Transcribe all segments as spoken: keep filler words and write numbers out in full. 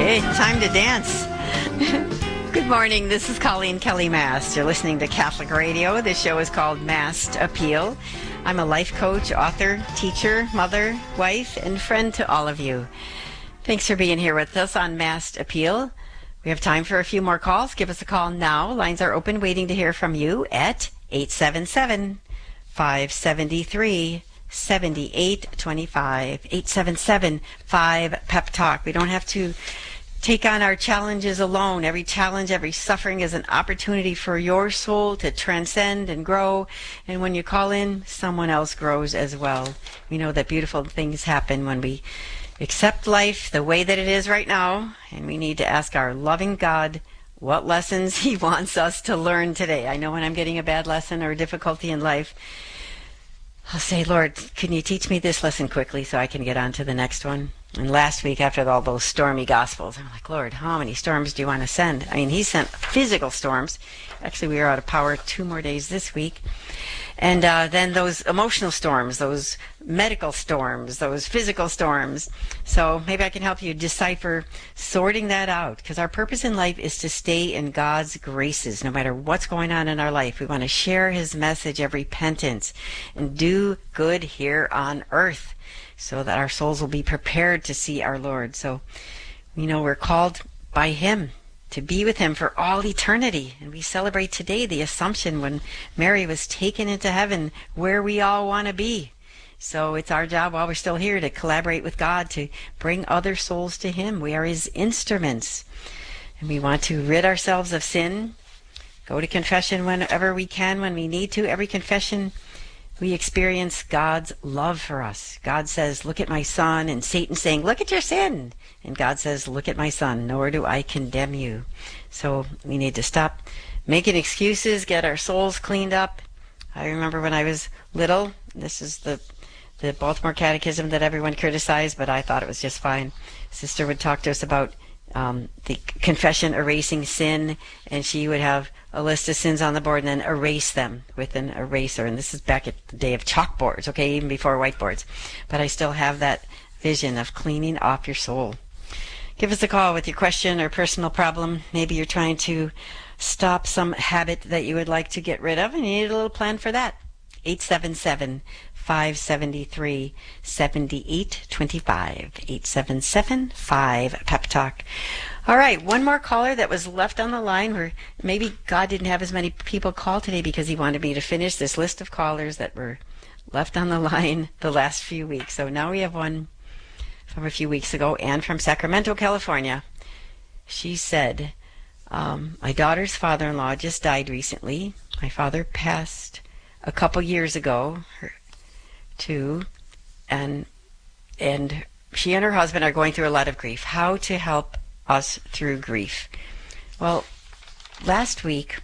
Okay, time to dance. Good morning, this is Colleen Kelly Mast. You're listening to Catholic Radio. This show is called Mast Appeal. I'm a life coach, author, teacher, mother, wife, and friend to all of you. Thanks for being here with us on Mast Appeal. We have time for a few more calls. Give us a call now. Lines are open, waiting to hear from you at eight seven seven, five seven three, seven eight two five, eight seven seven, five, pep talk. We don't have to take on our challenges alone. Every challenge, every suffering is an opportunity for your soul to transcend and grow. And when you call in, someone else grows as well. We know that beautiful things happen when we accept life the way that it is right now. And we need to ask our loving God what lessons he wants us to learn today. I know when I'm getting a bad lesson or a difficulty in life, I'll say, Lord, can you teach me this lesson quickly so I can get on to the next one? And last week, after all those stormy gospels, I'm like, Lord, how many storms do you want to send? I mean, he sent physical storms. Actually, we were out of power two more days this week. And uh, then those emotional storms, those medical storms, those physical storms. So maybe I can help you decipher sorting that out, because our purpose in life is to stay in God's graces no matter what's going on in our life. We want to share his message of repentance and do good here on earth, so that our souls will be prepared to see our Lord. So we know we're called by him to be with him for all eternity. And we celebrate today the Assumption, when Mary was taken into heaven, where we all want to be. So it's our job while we're still here to collaborate with God to bring other souls to him. We are his instruments. And we want to rid ourselves of sin, go to confession whenever we can, when we need to. Every confession, we experience God's love for us. God says, look at my son, and Satan saying, look at your sin. And God says, look at my son, nor do I condemn you. So we need to stop making excuses, get our souls cleaned up. I remember when I was little, this is the, the Baltimore Catechism that everyone criticized, but I thought it was just fine. Sister would talk to us about um, the confession erasing sin, and she would have a list of sins on the board and then erase them with an eraser. And this is back at the day of chalkboards, okay, even before whiteboards. But I still have that vision of cleaning off your soul. Give us a call with your question or personal problem. Maybe you're trying to stop some habit that you would like to get rid of, and you need a little plan for that. eight seven seven, five seven three, seven eight two five, eight seven seven, five, pep talk. All right, one more caller that was left on the line, where maybe God didn't have as many people call today because he wanted me to finish this list of callers that were left on the line the last few weeks. So now we have one from a few weeks ago, Anne from Sacramento, California. She said, um, my daughter's father-in-law just died recently. My father passed a couple years ago, her, too, and and she and her husband are going through a lot of grief. How to help us through grief? Well, last week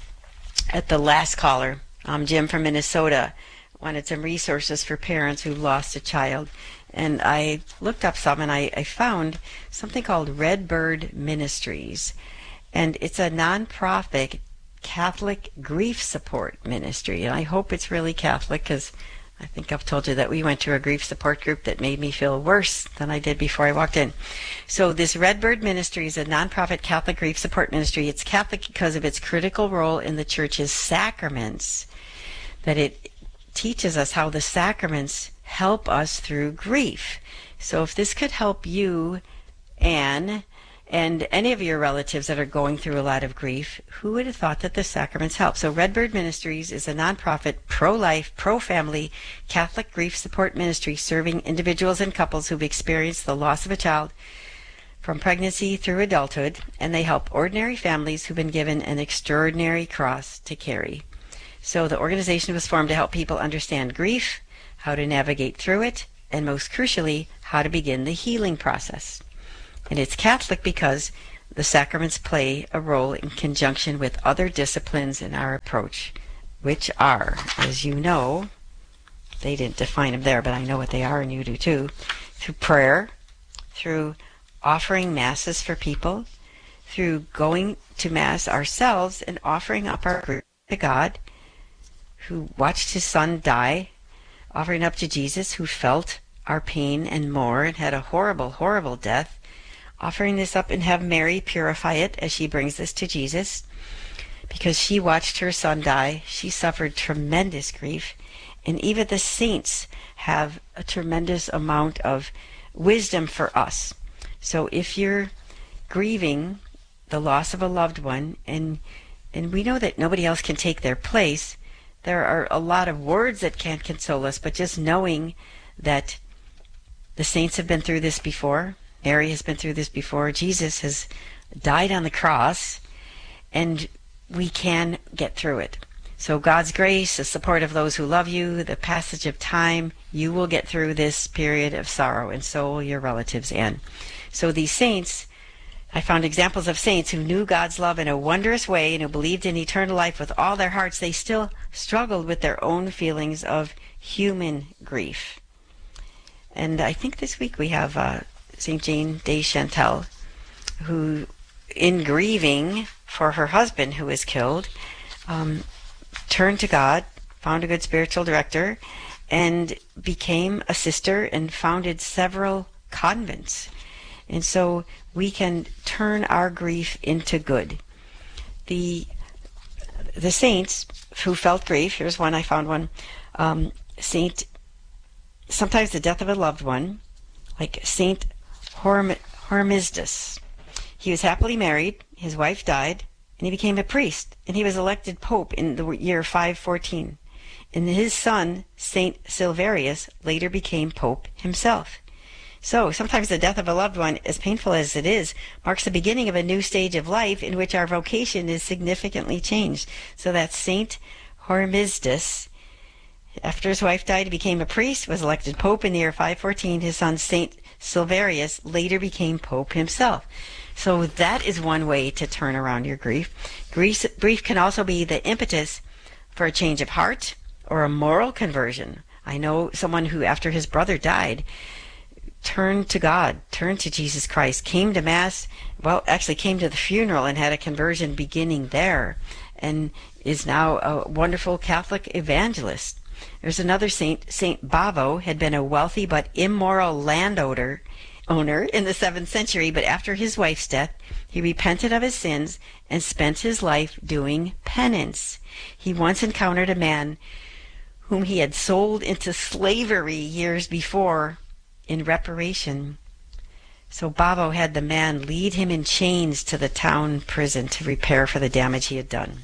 at the last caller, um, Jim from Minnesota wanted some resources for parents who lost a child, and I looked up some, and I, I found something called Redbird Ministries, and it's a nonprofit Catholic grief support ministry, and I hope it's really Catholic, because I think I've told you that we went to a grief support group that made me feel worse than I did before I walked in. So this Redbird Ministry is a nonprofit Catholic grief support ministry. It's Catholic because of its critical role in the Church's sacraments, that it teaches us how the sacraments help us through grief. So if this could help you, Anne, and any of your relatives that are going through a lot of grief, who would have thought that the sacraments help? So Redbird Ministries is a nonprofit, pro-life, pro-family Catholic grief support ministry serving individuals and couples who've experienced the loss of a child from pregnancy through adulthood, and they help ordinary families who've been given an extraordinary cross to carry. So the organization was formed to help people understand grief, how to navigate through it, and most crucially, how to begin the healing process. And it's Catholic because the sacraments play a role in conjunction with other disciplines in our approach, which are, as you know, they didn't define them there, but I know what they are, and you do too, through prayer, through offering masses for people, through going to Mass ourselves and offering up our grief to God, who watched his son die, offering up to Jesus, who felt our pain and more and had a horrible, horrible death, offering this up and have Mary purify it as she brings this to Jesus. Because she watched her son die, she suffered tremendous grief. And even the saints have a tremendous amount of wisdom for us. So if you're grieving the loss of a loved one, and and we know that nobody else can take their place, there are a lot of words that can't console us, but just knowing that the saints have been through this before, Mary has been through this before, Jesus has died on the cross, and we can get through it. So God's grace, the support of those who love you, the passage of time, you will get through this period of sorrow, and so will your relatives. And so these saints, I found examples of saints who knew God's love in a wondrous way and who believed in eternal life with all their hearts. They still struggled with their own feelings of human grief. And I think this week we have uh, Saint Jane de Chantal, who, in grieving for her husband who was killed, um, turned to God, found a good spiritual director, and became a sister and founded several convents. And so we can turn our grief into good. The the saints who felt grief, here's one, I found one, um, Saint, sometimes the death of a loved one, like Saint Horm- Hormisdas. He was happily married, his wife died, and he became a priest, and he was elected pope in the year five fourteen. And his son, Saint Silverius, later became pope himself. So sometimes the death of a loved one, as painful as it is, marks the beginning of a new stage of life in which our vocation is significantly changed. So that Saint Hormisdas, after his wife died, he became a priest, was elected pope in the year five fourteen. His son, Saint Silverius, later became pope himself. So that is one way to turn around your grief. Grief, grief can also be the impetus for a change of heart or a moral conversion. I know someone who, after his brother died, turned to God, turned to Jesus Christ, came to Mass, well, actually came to the funeral and had a conversion beginning there, and is now a wonderful Catholic evangelist. There's another saint, Saint Bavo, had been a wealthy but immoral landowner owner in the seventh century, but after his wife's death, he repented of his sins and spent his life doing penance. He once encountered a man whom he had sold into slavery years before in reparation. So Bavo had the man lead him in chains to the town prison to repair for the damage he had done.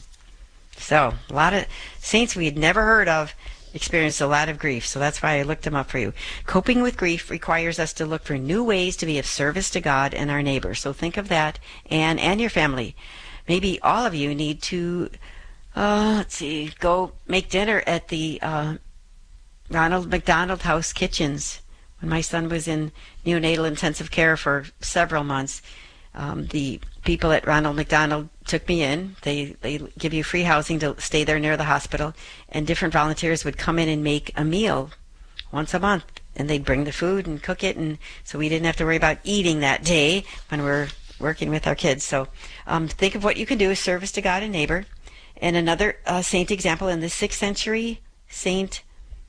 So a lot of saints we had never heard of experienced a lot of grief, so that's why I looked them up for you. Coping with grief requires us to look for new ways to be of service to God and our neighbors. So think of that, and and your family. Maybe all of you need to, uh, let's see, go make dinner at the uh, Ronald McDonald House Kitchens. When my son was in neonatal intensive care for several months, um, the people at Ronald McDonald took me in. They they give you free housing to stay there near the hospital, and different volunteers would come in and make a meal once a month, and they'd bring the food and cook it, and so we didn't have to worry about eating that day when we're working with our kids. So um, think of what you can do as service to God and neighbor. And another uh, saint example in the sixth century, Saint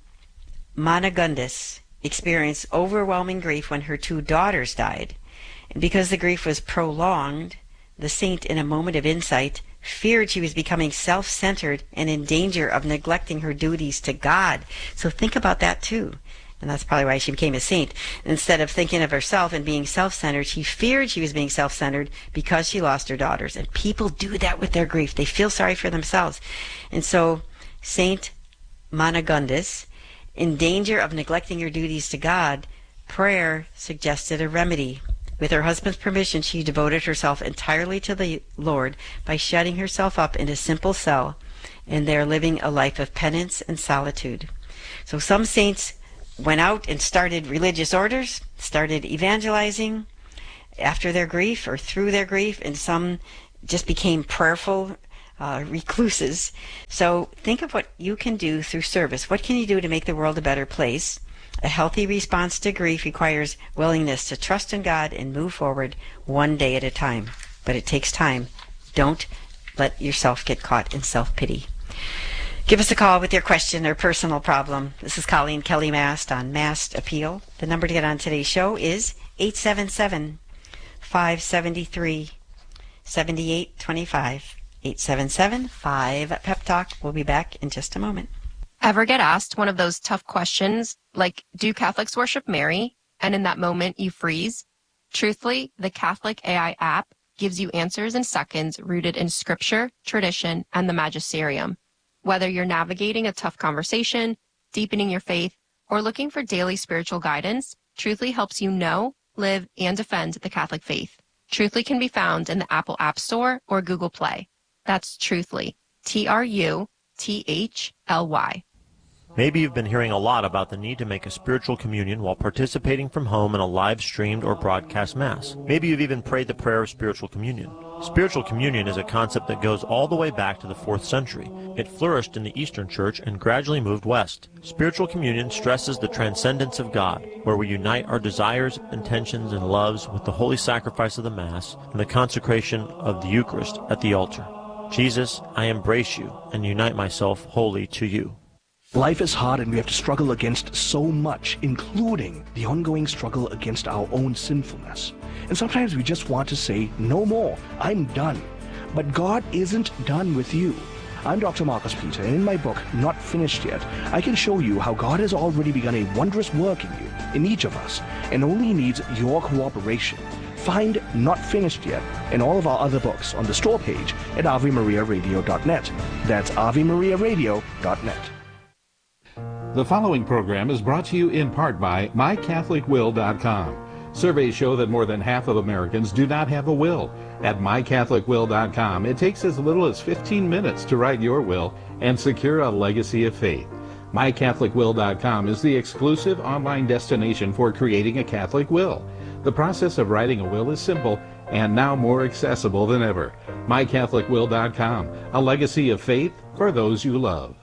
Managundis experienced overwhelming grief when her two daughters died. And because the grief was prolonged, the saint, in a moment of insight, feared she was becoming self-centered and in danger of neglecting her duties to God. So think about that too. And that's probably why she became a saint. Instead of thinking of herself and being self-centered, she feared she was being self-centered because she lost her daughters. And people do that with their grief. They feel sorry for themselves. And so Saint Managundis, in danger of neglecting her duties to God, prayer suggested a remedy. With her husband's permission, she devoted herself entirely to the Lord by shutting herself up in a simple cell, and there living a life of penance and solitude. So some saints went out and started religious orders, started evangelizing after their grief or through their grief, and some just became prayerful uh, recluses. So think of what you can do through service. What can you do to make the world a better place? A healthy response to grief requires willingness to trust in God and move forward one day at a time. But it takes time. Don't let yourself get caught in self-pity. Give us a call with your question or personal problem. This is Colleen Kelly Mast on Mast Appeal. The number to get on today's show is eight seven seven, five seven three, seven eight two five. eight seven seven, five pep talk. We'll be back in just a moment. Ever get asked one of those tough questions like, do Catholics worship Mary? And in that moment you freeze? Truthfully, the Catholic A I app gives you answers in seconds rooted in scripture, tradition, and the magisterium. Whether you're navigating a tough conversation, deepening your faith, or looking for daily spiritual guidance, Truthly helps you know, live, and defend the Catholic faith. Truthly can be found in the Apple App Store or Google Play. That's Truthly, T R U T H L Y. Maybe you've been hearing a lot about the need to make a spiritual communion while participating from home in a live-streamed or broadcast Mass. Maybe you've even prayed the prayer of spiritual communion. Spiritual communion is a concept that goes all the way back to the fourth century. It flourished in the Eastern Church and gradually moved west. Spiritual communion stresses the transcendence of God, where we unite our desires, intentions, and loves with the holy sacrifice of the Mass and the consecration of the Eucharist at the altar. Jesus, I embrace you and unite myself wholly to you. Life is hard and we have to struggle against so much, including the ongoing struggle against our own sinfulness. And sometimes we just want to say, no more, I'm done. But God isn't done with you. I'm Doctor Marcus Peter, and in my book, Not Finished Yet, I can show you how God has already begun a wondrous work in you, in each of us, and only needs your cooperation. Find Not Finished Yet and all of our other books on the store page at ave maria radio dot net. That's ave maria radio dot net. The following program is brought to you in part by my catholic will dot com. Surveys show that more than half of Americans do not have a will. At my catholic will dot com, it takes as little as fifteen minutes to write your will and secure a legacy of faith. my catholic will dot com is the exclusive online destination for creating a Catholic will. The process of writing a will is simple and now more accessible than ever. my catholic will dot com, a legacy of faith for those you love.